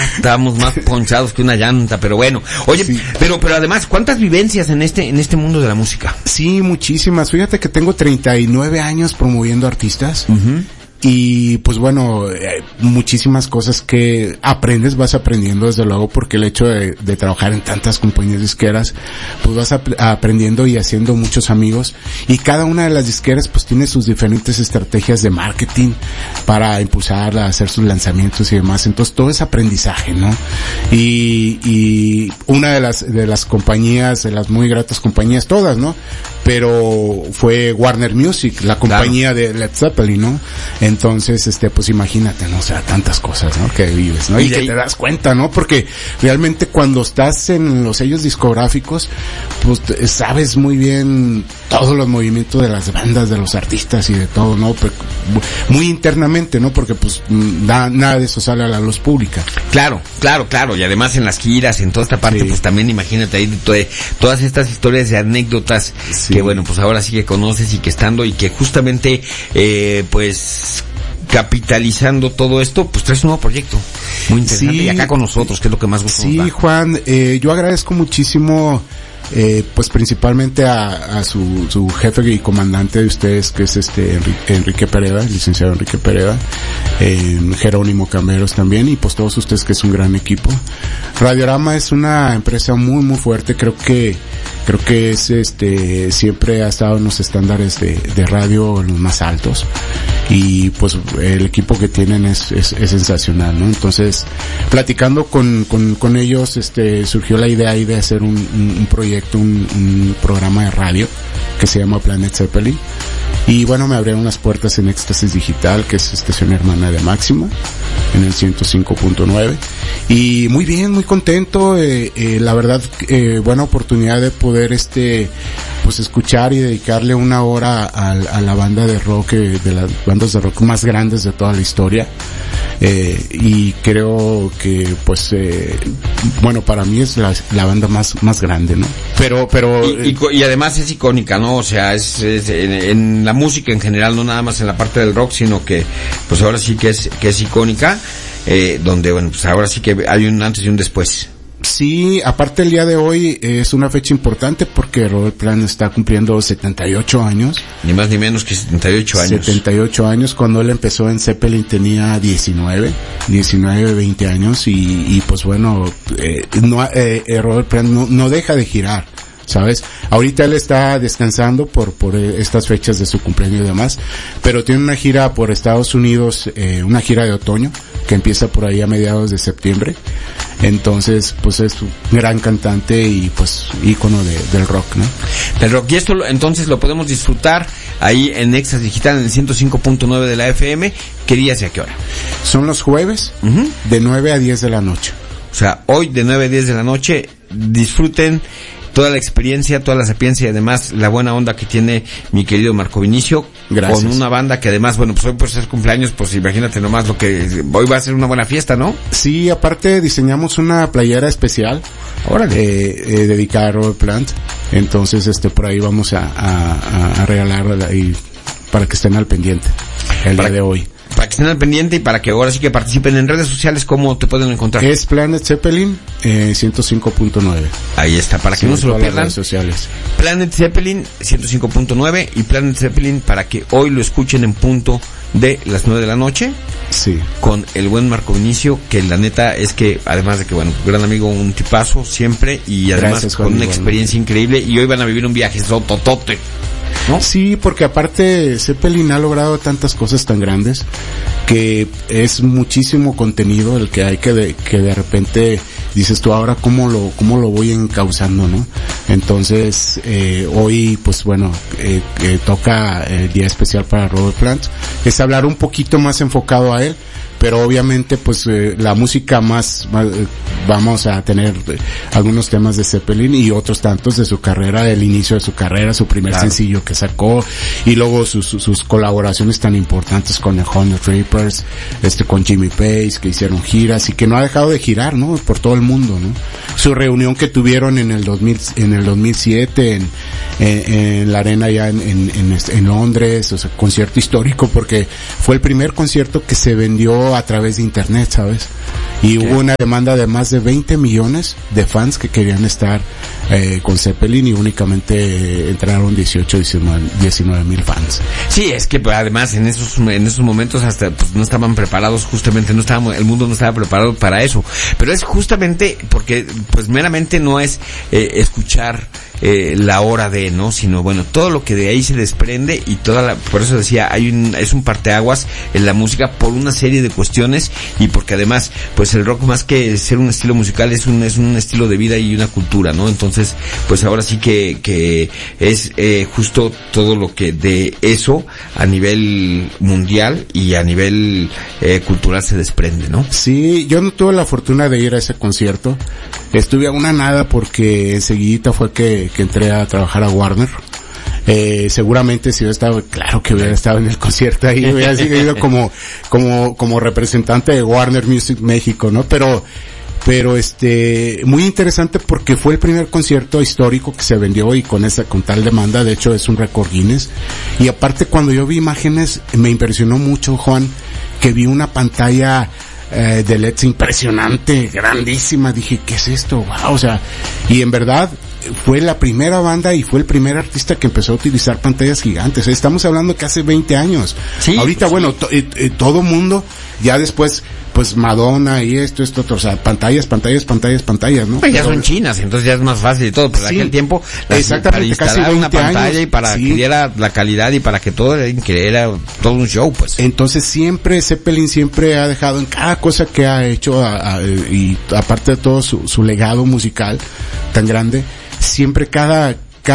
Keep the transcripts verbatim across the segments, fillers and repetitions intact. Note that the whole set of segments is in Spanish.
estábamos más ponchados que una llanta, pero bueno. Oye, sí. pero pero además, ¿cuántas vivencias en este en este mundo de la música? Sí, muchísimas. Fíjate que tengo treinta y nueve años promoviendo artistas. Uh-huh. Y pues bueno, eh, muchísimas cosas que aprendes, vas aprendiendo desde luego, porque el hecho de, de trabajar en tantas compañías disqueras, pues vas ap- aprendiendo y haciendo muchos amigos, y cada una de las disqueras pues tiene sus diferentes estrategias de marketing para impulsar, hacer sus lanzamientos y demás. Entonces todo es aprendizaje, ¿no? Y, y una de las, de las compañías, de las muy gratas compañías, todas, ¿no? Pero fue Warner Music, la compañía claro. de Led Zeppelin, ¿no? Entonces, este, pues imagínate, ¿no? O sea, tantas cosas, ¿no? Que vives, ¿no? Y, y que ahí te das cuenta, ¿no? Porque realmente cuando estás en los sellos discográficos, pues sabes muy bien todos los movimientos de las bandas, de los artistas y de todo, ¿no? Pero muy internamente, ¿no? Porque pues na, nada de eso sale a la luz pública. Claro, claro, claro. Y además en las giras, en toda esta parte, sí. pues también imagínate ahí to- todas estas historias de anécdotas sí. que bueno, pues ahora sí que conoces y que estando y que justamente, eh, pues capitalizando todo esto, pues traes un nuevo proyecto muy interesante sí, y acá con nosotros, que es lo que más gusto sí, nos da. Juan, eh, yo agradezco muchísimo eh, pues principalmente a, a su, su jefe y comandante de ustedes, que es este Enrique, Enrique Pereda, el licenciado Enrique Pereda, eh, Jerónimo Cameros también, y pues todos ustedes, que es un gran equipo. Radiorama es una empresa muy muy fuerte, creo que creo que es este siempre ha estado en los estándares de, de radio en los más altos, y pues el equipo que tienen es, es, es sensacional, ¿no? Entonces, platicando con, con, con ellos, este, surgió la idea ahí de hacer un, un, un proyecto, un, un programa de radio que se llama Planet Zeppelin. Y bueno, me abrieron las puertas en Éxtasis Digital, que es estación hermana de Máxima, en el ciento cinco punto nueve. Y muy bien, muy contento, eh, eh, la verdad, eh, buena oportunidad de poder, este, pues escuchar y dedicarle una hora a, a la banda de rock, eh, de las bandas de rock más grandes de toda la historia. Eh, y creo que, pues, eh, bueno, para mí es la, la banda más, más grande, ¿no? Pero, pero... Y, y, y además es icónica, ¿no? O sea, es, es en, en la música en general, no nada más en la parte del rock, sino que, pues ahora sí que es, que es icónica, eh, donde, bueno, pues ahora sí que hay un antes y un después. Sí, aparte el día de hoy es una fecha importante porque Robert Plant está cumpliendo setenta y ocho años. Ni más ni menos que setenta y ocho años. setenta y ocho años, cuando él empezó en Zeppelin tenía diecinueve, veinte años, y, y pues bueno, eh, no, eh, Robert Plant no, no deja de girar, ¿sabes? Ahorita él está descansando por por estas fechas de su cumpleaños y demás, pero tiene una gira por Estados Unidos, eh, una gira de otoño, que empieza por ahí a mediados de septiembre. Entonces, pues es un gran cantante y pues ícono de, del rock, ¿no? Del rock. Y esto lo, entonces lo podemos disfrutar ahí en Éxtasis Digital en el ciento cinco punto nueve de la F M. ¿Qué días y a qué hora? Son los jueves, uh-huh. de nueve a diez de la noche. O sea, hoy de nueve a diez de la noche, disfruten toda la experiencia, toda la sapiencia y además la buena onda que tiene mi querido Marco Vinicio. Gracias. Con una banda que además, bueno, pues hoy por ser cumpleaños, pues imagínate nomás lo que hoy va a ser una buena fiesta, ¿no? Sí, aparte diseñamos una playera especial, órale, eh, eh, dedicada a Robert Plant. Entonces, este, por ahí vamos a, a, a regalarla y para que estén al pendiente el para, día de hoy. Para que estén al pendiente y para que ahora sí que participen en redes sociales. ¿Cómo te pueden encontrar? Es Planet Zeppelin eh, ciento cinco punto nueve. Ahí está, para que sí, no se lo pierdan. Redes sociales. Planet Zeppelin ciento cinco punto nueve y Planet Zeppelin para que hoy lo escuchen en punto de las nueve de la noche. Sí. Con el buen Marco Vinicio, que la neta es que, además de que, bueno, gran amigo, un tipazo siempre, y además Gracias, con una experiencia bueno. increíble, y hoy van a vivir un viaje sototote, ¿no? Sí, porque aparte Zeppelin ha logrado tantas cosas tan grandes que es muchísimo contenido el que hay que de, que de repente dices tú, ahora cómo lo cómo lo voy encauzando, ¿no? Entonces eh, hoy pues bueno eh, eh, toca el día especial para Robert Plant, es hablar un poquito más enfocado a él, pero obviamente pues eh, la música más, más eh, vamos a tener eh, algunos temas de Zeppelin y otros tantos de su carrera, del inicio de su carrera, su primer claro. sencillo que sacó, y luego sus, sus colaboraciones tan importantes con The Honey Drippers, este con Jimmy Page, que hicieron giras y que no ha dejado de girar, ¿no? Por todo el mundo, ¿no? Su reunión que tuvieron en el dos mil, en el dos mil siete en, en, en la arena ya en, en, en, en Londres, o sea, concierto histórico porque fue el primer concierto que se vendió salió a través de internet, ¿sabes? Y ¿qué? Hubo una demanda de más de veinte millones de fans que querían estar eh, con Zeppelin y únicamente eh, entraron dieciocho, diecinueve mil fans. Sí, es que pues, además en esos en esos momentos hasta pues no estaban preparados, justamente no estábamos, el mundo no estaba preparado para eso. Pero es justamente porque pues meramente no es eh, escuchar eh, la hora de, ¿no? Sino bueno, todo lo que de ahí se desprende y toda la, por eso decía, hay un, es un parteaguas en la música por una serie de cuestiones y porque además pues el rock más que ser un estilo musical es un es un estilo de vida y una cultura, ¿no? Entonces pues ahora sí que que es eh, justo todo lo que de eso a nivel mundial y a nivel eh, cultural se desprende, ¿no? Sí, yo no tuve la fortuna de ir a ese concierto, estuve a una nada porque enseguida fue que, que entré a trabajar a Warner. Eh, seguramente si yo estaba, claro que hubiera estado en el concierto ahí, hubiera seguido como, como, como representante de Warner Music México, ¿no? Pero, pero este, muy interesante porque fue el primer concierto histórico que se vendió y con esa, con tal demanda, de hecho es un récord Guinness. Y aparte cuando yo vi imágenes, me impresionó mucho, Juan, que vi una pantalla eh, de L E Ds impresionante, grandísima, dije, ¿qué es esto? Wow, o sea, y en verdad, fue la primera banda y fue el primer artista que empezó a utilizar pantallas gigantes. Estamos hablando que hace veinte años. Sí, ahorita, pues, bueno, sí. to, eh, eh, todo mundo, ya después, pues Madonna y esto, esto, otro, o sea, pantallas, pantallas, pantallas, pantallas, ¿no? Pues ya son chinas, entonces ya es más fácil y todo, pero en sí, aquel tiempo, exactamente, para instalar casi una pantalla años, y para sí. que diera la calidad y para que todo era, que era todo un show, pues. Entonces siempre, Zeppelin siempre ha dejado en cada cosa que ha hecho, a, a, y aparte de todo su, su legado musical tan grande, siempre cada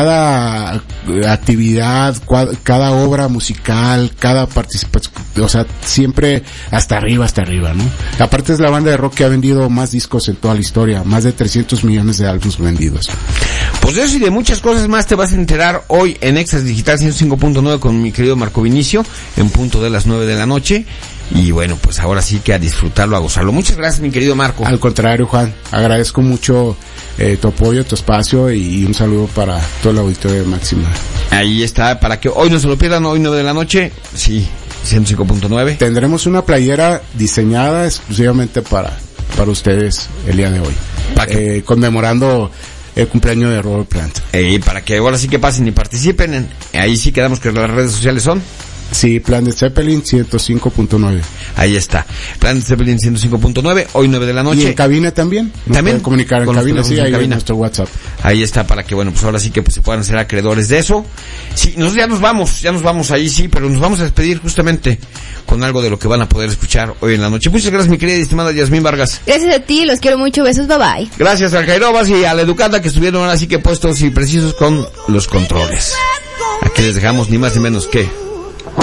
cada actividad, cada obra musical, cada participación, o sea, siempre hasta arriba, hasta arriba, ¿no? Aparte es la banda de rock que ha vendido más discos en toda la historia, más de trescientos millones de álbumes vendidos. Pues de eso y de muchas cosas más te vas a enterar hoy en Exas Digital ciento cinco punto nueve con mi querido Marco Vinicio, en punto de las nueve de la noche. Y bueno, pues ahora sí que a disfrutarlo, a gozarlo. Muchas gracias, mi querido Marco. Al contrario, Juan, agradezco mucho eh, tu apoyo, tu espacio y un saludo para todo el auditorio de Máxima. Ahí está, para que hoy no se lo pierdan, hoy nueve de la noche, sí, ciento cinco punto nueve. Tendremos una playera diseñada exclusivamente para para ustedes el día de hoy, eh, conmemorando el cumpleaños de Robert Plant. Eh, para que ahora sí que pasen y participen, en, ahí sí quedamos que las redes sociales son... Sí, Planet Zeppelin ciento cinco punto nueve. Ahí está. Planet Zeppelin ciento cinco punto nueve, hoy nueve de la noche. Y en cabina también. Nos también. Pueden comunicar en cabina, sí, en ahí cabina. En nuestro WhatsApp. Ahí está, para que, bueno, pues ahora sí que pues, se puedan ser acreedores de eso. Sí, nosotros ya nos vamos, ya nos vamos ahí, sí, pero nos vamos a despedir justamente con algo de lo que van a poder escuchar hoy en la noche. Muchas gracias, mi querida y estimada Yasmín Vargas. Gracias a ti, los quiero mucho, besos, bye bye. Gracias al Jairobas y a la Educanda que estuvieron ahora sí que puestos y precisos con los controles. Aquí les dejamos ni más ni menos que...